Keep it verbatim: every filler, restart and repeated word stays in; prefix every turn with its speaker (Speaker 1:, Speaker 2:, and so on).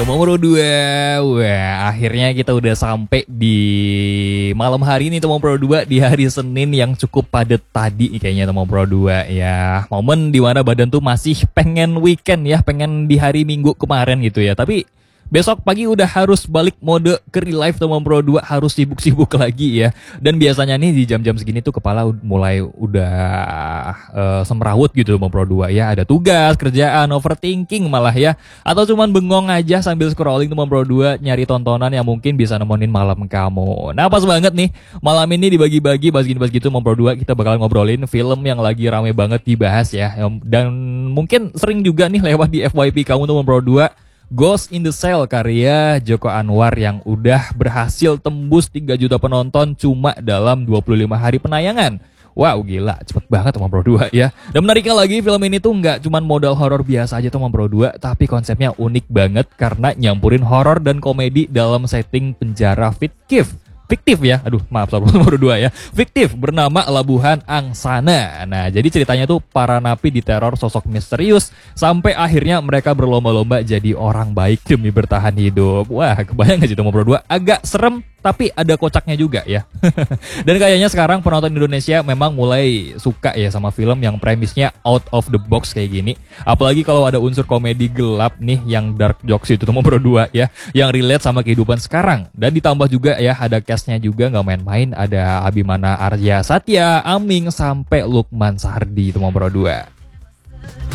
Speaker 1: Nomor dua, wah akhirnya kita udah sampai di malam hari ini Tomong Pro dua di hari Senin yang cukup padat tadi kayaknya Tomong Pro dua ya. Momen dimana badan tuh masih pengen weekend ya, pengen di hari Minggu kemarin gitu ya. Tapi besok pagi udah harus balik mode ke real life Tomong Pro dua, harus sibuk-sibuk lagi ya. Dan biasanya nih di jam-jam segini tuh kepala mulai udah uh, semrawut gitu Tomong Pro dua ya. Ada tugas, kerjaan, overthinking malah ya. Atau cuman bengong aja sambil scrolling Tomong Pro dua nyari tontonan yang mungkin bisa nemenin malam kamu. Nah pas banget nih malam ini dibagi-bagi bahas gini bahas gitu Tomong Pro dua kita bakal ngobrolin film yang lagi rame banget dibahas ya. Dan mungkin sering juga nih lewat di F Y P kamu Tomong Pro dua. Ghost in the Shell karya Joko Anwar yang udah berhasil tembus tiga juta penonton cuma dalam dua puluh lima hari penayangan. Wow gila, cepet banget Tomong Pro dua ya. Dan menariknya lagi film ini tuh nggak cuma modal horor biasa aja Tomong Pro dua, tapi konsepnya unik banget karena nyampurin horor dan komedi dalam setting penjara fiktif. Fiktif ya, aduh maaf nomor dua ya. Fiktif bernama Labuhan Angsana. Nah jadi ceritanya tuh para napi diteror sosok misterius sampai akhirnya mereka berlomba-lomba jadi orang baik demi bertahan hidup. Wah kebayang gak sih nomor dua? Agak serem tapi ada kocaknya juga ya. Dan kayaknya sekarang penonton Indonesia memang mulai suka ya sama film yang premisnya out of the box kayak gini. Apalagi kalau ada unsur komedi gelap nih yang dark jokes itu nomor dua ya, yang relate sama kehidupan sekarang. Dan ditambah juga ya ada castnya juga nggak main-main, ada Abimana Arya Satya, Aming sampai Lukman Sardi itu nomor dua.